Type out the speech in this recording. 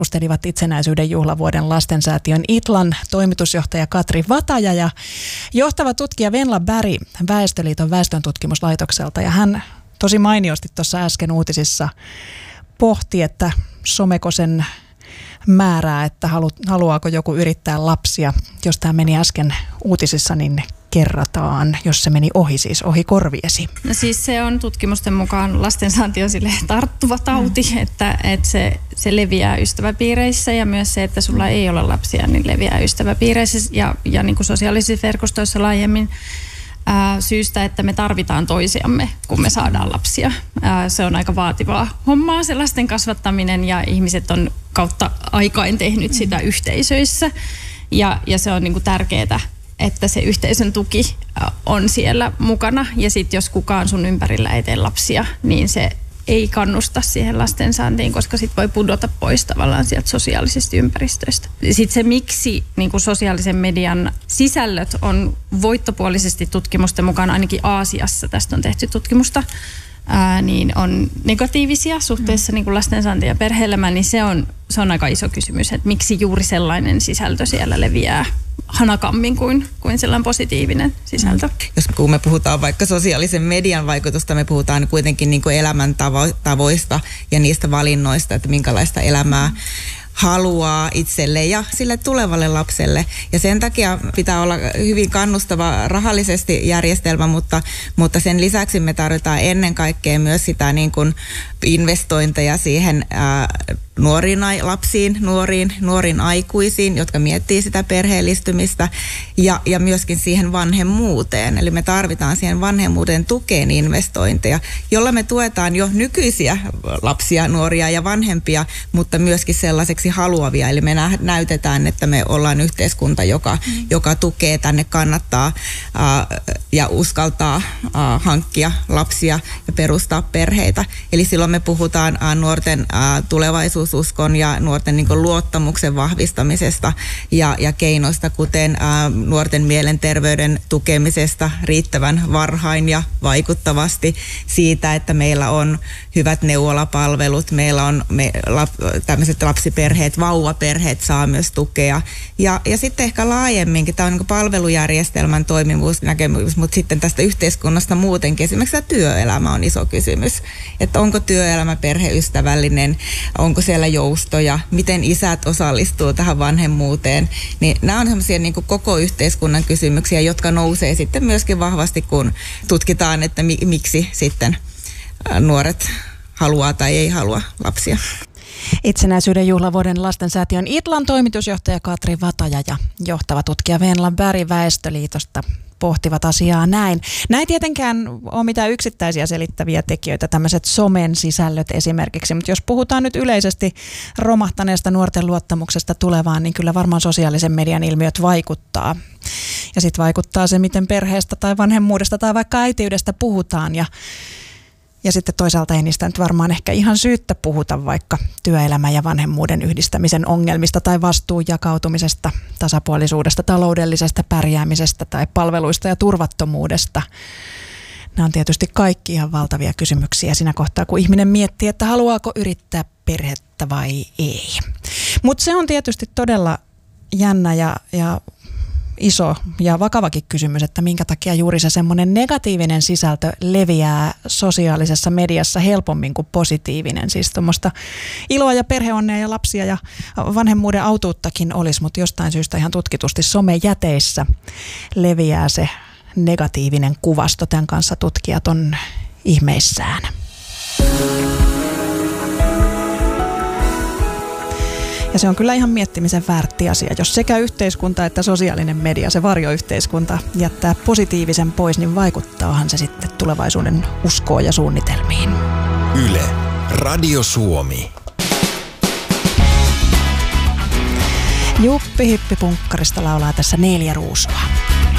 Keskustelivat itsenäisyyden juhlavuoden lastensäätiön ITLAn toimitusjohtaja Katri Vataja ja johtava tutkija Venla Berg Väestöliiton väestöntutkimuslaitokselta. Ja hän tosi mainiosti tuossa äsken uutisissa pohti, että someko sen määrää, että haluaako joku yrittää lapsia. Jos tämä meni äsken uutisissa, niin kerrataan, jos se meni ohi, siis ohi korviesi. No siis se on tutkimusten mukaan lastensaanti on sille tarttuva tauti, että se leviää ystäväpiireissä ja myös se, että sulla ei ole lapsia, niin leviää ystäväpiireissä ja niin kuin sosiaalisissa verkostoissa laajemmin syystä, että me tarvitaan toisiamme, kun me saadaan lapsia. Se on aika vaativaa hommaa, se lasten kasvattaminen ja ihmiset on kautta aikain tehnyt sitä yhteisöissä ja se on niin kuin tärkeää, että se yhteisön tuki on siellä mukana ja sitten jos kukaan sun ympärillä ei tee lapsia, niin se ei kannusta siihen lastensaantiin, koska sit voi pudota pois tavallaan sieltä sosiaalisista ympäristöistä. Sitten se, miksi niin kuin sosiaalisen median sisällöt on voittopuolisesti tutkimusten mukaan, ainakin Aasiassa tästä on tehty tutkimusta, niin on negatiivisia suhteessa niin kuin lastensaantiin ja perhe-elämään, niin se on aika iso kysymys, että miksi juuri sellainen sisältö siellä leviää hanakammin kuin sellainen positiivinen sisältö. Jos kun me puhutaan vaikka sosiaalisen median vaikutusta, me puhutaan kuitenkin niin kuin elämäntavoista ja niistä valinnoista, että minkälaista elämää haluaa itselle ja sille tulevalle lapselle. Ja sen takia pitää olla hyvin kannustava rahallisesti järjestelmä, mutta sen lisäksi me tarvitaan ennen kaikkea myös sitä niin kuin investointeja siihen nuoriin lapsiin, nuoriin aikuisiin, jotka miettii sitä perheellistymistä ja myöskin siihen vanhemmuuteen. Eli me tarvitaan siihen vanhemmuuden tukeen investointeja, jolla me tuetaan jo nykyisiä lapsia, nuoria ja vanhempia, mutta myöskin sellaiseksi haluavia. Eli me näytetään, että me ollaan yhteiskunta, joka tukee, tänne kannattaa ja uskaltaa hankkia lapsia ja perustaa perheitä. Eli silloin me puhutaan nuorten tulevaisuususkon ja nuorten niin kuin luottamuksen vahvistamisesta ja keinoista, kuten nuorten mielenterveyden tukemisesta riittävän varhain ja vaikuttavasti, siitä, että meillä on hyvät neuvolapalvelut, meillä on tämmöiset lapsiperheet, vauvaperheet saa myös tukea. Ja sitten ehkä laajemminkin, tämä on niin palvelujärjestelmän toimivuus, näkemys, mutta sitten tästä yhteiskunnasta muutenkin. Esimerkiksi tämä työelämä on iso kysymys. Että onko työelämä perheystävällinen, onko siellä joustoja, miten isät osallistuu tähän vanhemmuuteen. Niin nämä on sellaisia niin kuin koko yhteiskunnan kysymyksiä, jotka nousee sitten myöskin vahvasti, kun tutkitaan, että miksi sitten nuoret haluaa tai ei halua lapsia. Itsenäisyyden juhlavuoden lastensäätiön ITLAn toimitusjohtaja Katri Vataja ja johtava tutkija Venla Berg Väestöliitosta pohtivat asiaa näin. Näin tietenkään ole mitään yksittäisiä selittäviä tekijöitä, tämmöiset somen sisällöt esimerkiksi, mutta jos puhutaan nyt yleisesti romahtaneesta nuorten luottamuksesta tulevaan, niin kyllä varmaan sosiaalisen median ilmiöt vaikuttaa. Ja sitten vaikuttaa se, miten perheestä tai vanhemmuudesta tai vaikka äitiydestä puhutaan ja sitten toisaalta ei niistä nyt varmaan ehkä ihan syyttä puhuta vaikka työelämän ja vanhemmuuden yhdistämisen ongelmista tai vastuun jakautumisesta, tasapuolisuudesta, taloudellisesta pärjäämisestä tai palveluista ja turvattomuudesta. Nämä on tietysti kaikki ihan valtavia kysymyksiä siinä kohtaa, kun ihminen miettii, että haluaako yrittää perhettä vai ei. Mutta se on tietysti todella jännä ja iso ja vakavakin kysymys, että minkä takia juuri se semmoinen negatiivinen sisältö leviää sosiaalisessa mediassa helpommin kuin positiivinen. Siis tuommoista iloa ja perheonnea ja lapsia ja vanhemmuuden autuuttakin olisi, mutta jostain syystä ihan tutkitusti somejäteissä leviää se negatiivinen kuvasto. Tämän kanssa tutkijat on ihmeissään. Ja se on kyllä ihan miettimisen väärti asia. Jos sekä yhteiskunta että sosiaalinen media, se varjoyhteiskunta, jättää positiivisen pois, niin vaikuttaahan se sitten tulevaisuuden uskoon ja suunnitelmiin. Yle, Radio Suomi. Juppi Hippi Punkkarista laulaa tässä 4 ruusua.